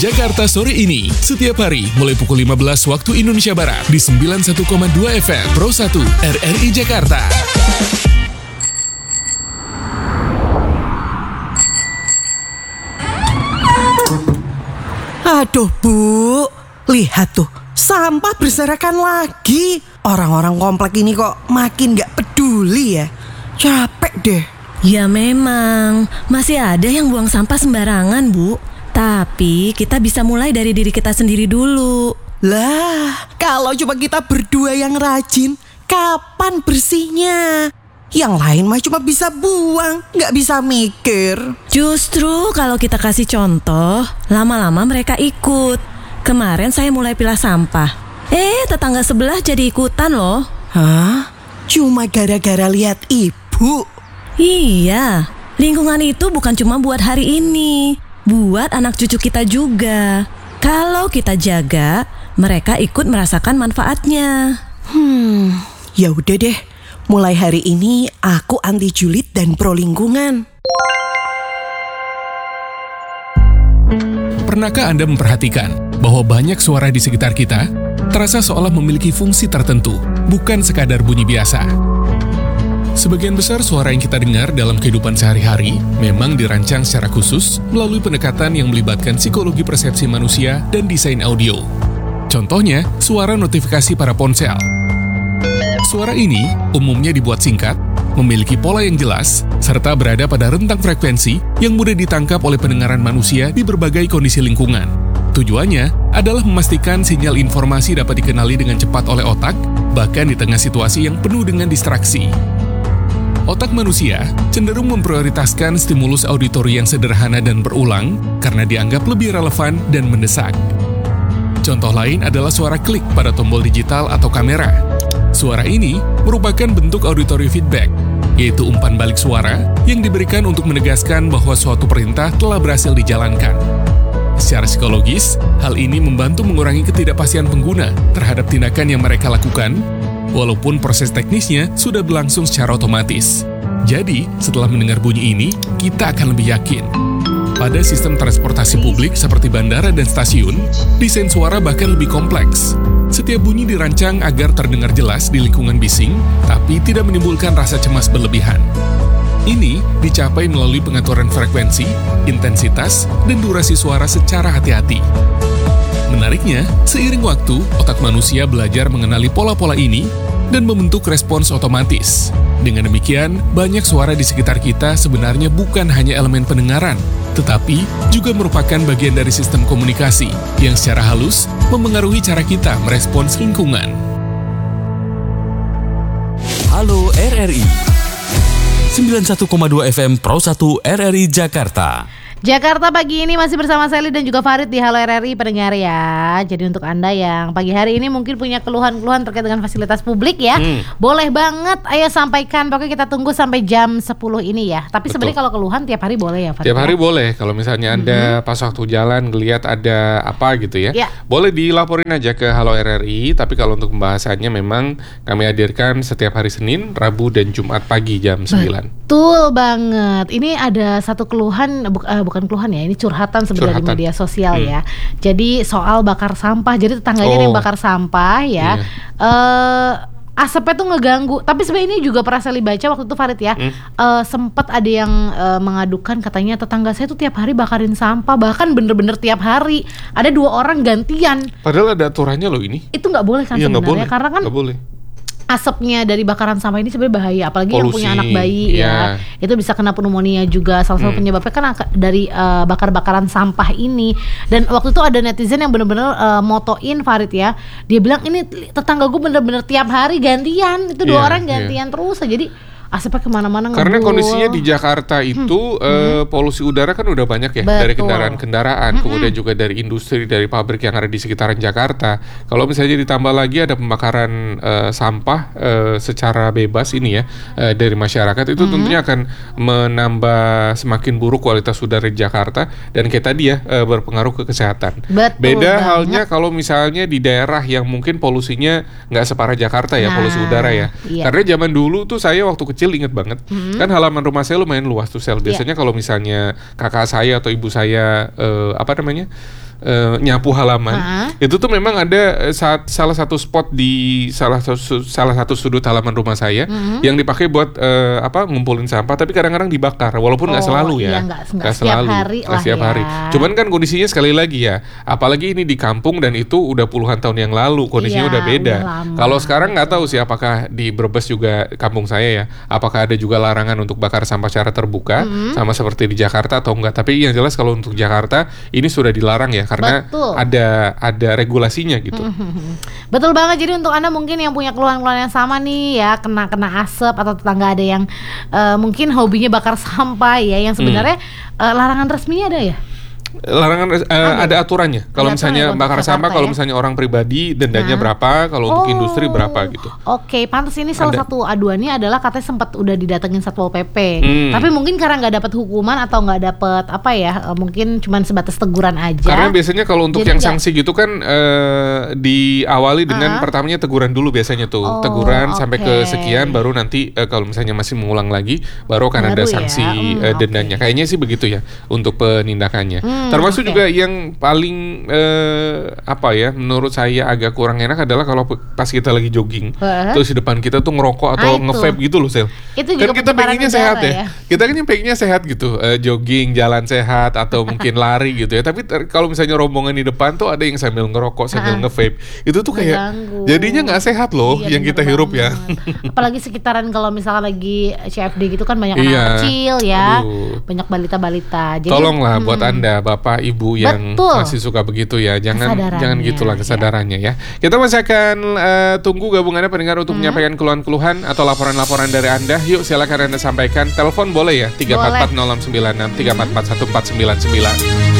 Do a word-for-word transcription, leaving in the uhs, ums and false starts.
Jakarta sore ini, setiap hari mulai pukul lima belas waktu Indonesia Barat di sembilan puluh satu koma dua F M Pro satu R R I Jakarta. Aduh Bu, lihat tuh, sampah berserakan lagi. Orang-orang komplek ini kok makin gak peduli ya. Capek deh. Ya memang, masih ada yang buang sampah sembarangan Bu. Tapi kita bisa mulai dari diri kita sendiri dulu. Lah, kalau cuma kita berdua yang rajin, kapan bersihnya? Yang lain mah cuma bisa buang, gak bisa mikir. Justru kalau kita kasih contoh, lama-lama mereka ikut. Kemarin saya mulai pilah sampah. Eh, tetangga sebelah jadi ikutan loh. Hah? Cuma gara-gara lihat ibu? Iya, lingkungan itu bukan cuma buat hari ini, buat anak cucu kita juga. Kalau kita jaga, mereka ikut merasakan manfaatnya. Hmm, ya udah deh. Mulai hari ini aku anti julid dan pro lingkungan. Pernahkah Anda memperhatikan bahwa banyak suara di sekitar kita terasa seolah memiliki fungsi tertentu, bukan sekadar bunyi biasa? Sebagian besar suara yang kita dengar dalam kehidupan sehari-hari memang dirancang secara khusus melalui pendekatan yang melibatkan psikologi persepsi manusia dan desain audio. Contohnya, suara notifikasi para ponsel. Suara ini umumnya dibuat singkat, memiliki pola yang jelas, serta berada pada rentang frekuensi yang mudah ditangkap oleh pendengaran manusia di berbagai kondisi lingkungan. Tujuannya adalah memastikan sinyal informasi dapat dikenali dengan cepat oleh otak, bahkan di tengah situasi yang penuh dengan distraksi. Otak manusia cenderung memprioritaskan stimulus auditori yang sederhana dan berulang karena dianggap lebih relevan dan mendesak. Contoh lain adalah suara klik pada tombol digital atau kamera. Suara ini merupakan bentuk auditory feedback, yaitu umpan balik suara yang diberikan untuk menegaskan bahwa suatu perintah telah berhasil dijalankan. Secara psikologis, hal ini membantu mengurangi ketidakpastian pengguna terhadap tindakan yang mereka lakukan, walaupun proses teknisnya sudah berlangsung secara otomatis. Jadi, setelah mendengar bunyi ini, kita akan lebih yakin. Pada sistem transportasi publik seperti bandara dan stasiun, desain suara bahkan lebih kompleks. Setiap bunyi dirancang agar terdengar jelas di lingkungan bising, tapi tidak menimbulkan rasa cemas berlebihan. Ini dicapai melalui pengaturan frekuensi, intensitas, dan durasi suara secara hati-hati. Menariknya, seiring waktu, otak manusia belajar mengenali pola-pola ini dan membentuk respons otomatis. Dengan demikian, banyak suara di sekitar kita sebenarnya bukan hanya elemen pendengaran, tetapi juga merupakan bagian dari sistem komunikasi yang secara halus memengaruhi cara kita merespons lingkungan. Halo R R I sembilan puluh satu koma dua F M Pro satu R R I Jakarta. Jakarta pagi ini masih bersama Sally dan juga Farid di Halo R R I pendengar ya. Jadi untuk Anda yang pagi hari ini mungkin punya keluhan-keluhan terkait dengan fasilitas publik ya, hmm. boleh banget ayo sampaikan. Pokoknya kita tunggu sampai jam sepuluh ini ya. Tapi sebenarnya kalau keluhan tiap hari boleh ya Farid? Tiap hari ya? boleh. Kalau misalnya Anda hmm. pas waktu jalan ngelihat ada apa gitu ya, ya, boleh dilaporin aja ke Halo R R I. Tapi kalau untuk pembahasannya memang kami hadirkan setiap hari Senin, Rabu, dan Jumat pagi jam sembilan. Betul banget. Ini ada satu keluhan, bu, uh, bukan keluhan ya, ini curhatan sebenarnya di media sosial hmm. ya. Jadi soal bakar sampah. Jadi tetangganya oh. yang bakar sampah ya. Yeah. Uh, asapnya tuh ngeganggu. Tapi sebenarnya ini juga pernah saya baca waktu itu Farid ya. Hmm. Uh, sempat ada yang uh, mengadukan katanya tetangga saya tuh tiap hari bakarin sampah, bahkan bener-bener tiap hari. Ada dua orang gantian. Padahal ada aturannya loh ini. Itu nggak boleh kan ya, sebenarnya, karena kan. Gak boleh. Asapnya dari bakaran sampah ini sebenarnya bahaya, apalagi Polusi, yang punya anak bayi yeah. ya, itu bisa kena pneumonia juga. Salah satu hmm. penyebabnya kan dari uh, bakar-bakaran sampah ini. Dan waktu itu ada netizen yang benar-benar uh, motoin Farid ya, dia bilang ini tetangga gue bener-bener tiap hari gantian, itu dua yeah, orang gantian yeah. terus. Jadi asapnya kemana-mana karena ngebul. Kondisinya di Jakarta itu hmm. uh, polusi udara kan udah banyak ya. Betul. Dari kendaraan-kendaraan, hmm. kemudian juga dari industri, dari pabrik yang ada di sekitaran Jakarta. Kalau misalnya ditambah lagi ada pembakaran uh, sampah uh, secara bebas ini ya uh, dari masyarakat, itu hmm. tentunya akan menambah semakin buruk kualitas udara di Jakarta, dan kayak tadi ya uh, berpengaruh ke kesehatan. Betul Beda banget. halnya kalau misalnya di daerah yang mungkin polusinya nggak separah Jakarta ya, nah, polusi udara ya. Iya. Karena zaman dulu tuh saya waktu kecil inget banget, hmm. kan halaman rumah saya lumayan luas tuh Sel. Biasanya yeah. kalau misalnya kakak saya atau ibu saya uh, apa namanya uh, nyapu halaman, Ha? itu tuh memang ada uh, saat salah satu spot di salah satu salah satu sudut halaman rumah saya Mm-hmm. yang dipakai buat uh, apa ngumpulin sampah, tapi kadang-kadang dibakar, walaupun nggak Oh, selalu ya, iya, nggak- nggak setiap selalu, hari nggak lah setiap ya. hari. Cuman kan kondisinya sekali lagi ya, apalagi ini di kampung dan itu udah puluhan tahun yang lalu, kondisinya Iya, udah beda. udah lama, Kalau sekarang nggak tahu sih apakah di Brebes juga kampung saya ya, apakah ada juga larangan untuk bakar sampah secara terbuka Mm-hmm. sama seperti di Jakarta atau enggak. Tapi yang jelas kalau untuk Jakarta ini sudah dilarang ya, karena Betul. ada ada regulasinya gitu. Betul banget. Jadi untuk Anda mungkin yang punya keluhan-keluhan yang sama nih ya, kena kena asap atau tetangga ada yang eh, mungkin hobinya bakar sampah ya, yang sebenarnya eh, larangan resminya ada ya? Larangan eh, ada aturannya. Kalau Ada misalnya aturannya bakar untuk sampah, Jakarta kalau ya? misalnya orang pribadi dendanya Nah. berapa, kalau untuk Oh, industri berapa gitu. Oke, pantas ini salah Ada. satu aduannya adalah katanya sempat udah didatengin Satpol P P. Hmm. Tapi mungkin karena nggak dapat hukuman atau nggak dapat apa ya, eh, mungkin cuman sebatas teguran aja. Karena biasanya kalau untuk Jadi yang nggak- sanksi gitu kan eh, diawali dengan Ah. pertamanya teguran dulu biasanya tuh. Oh, Teguran sampai ke oke. sekian, baru nanti eh, kalau misalnya masih mengulang lagi baru akan Baru ada ya, sanksi hmm, eh, oke. dendanya. Kayaknya sih begitu ya untuk penindakannya. Hmm, Termasuk oke. juga yang paling eh, apa ya menurut saya agak kurang enak adalah kalau pe- pas kita lagi jogging Heeh. terus di depan kita tuh ngerokok atau Ah, itu. nge-vape gitu loh, Sel. Itu Kan juga kita pencemaran pengennya udara sehat ya. ya. Kita kan yang pengennya sehat gitu, eh, jogging, jalan sehat atau mungkin lari gitu ya. Tapi ter- kalau misalnya rombongan di depan tuh ada yang sambil ngerokok, sambil Ah. nge-vape, itu tuh kayak Mengganggu. jadinya nggak sehat loh Iya, yang bener kita hirup ya. banget. Apalagi sekitaran kalau misalnya lagi C F D gitu kan banyak anak Iya. kecil ya, Aduh. banyak balita-balita. Jadi, Tolonglah buat mm, Anda Bapak Ibu yang Betul. masih suka begitu ya, jangan Kesadarannya, jangan gitulah kesadarannya ya. Kita masih akan eh, tunggu gabungannya pendengar untuk menyampaikan keluhan-keluhan atau laporan-laporan dari Anda. Yuk silakan Anda sampaikan. Telepon boleh ya tiga empat empat nol enam sembilan enam tiga empat empat satu empat sembilan sembilan.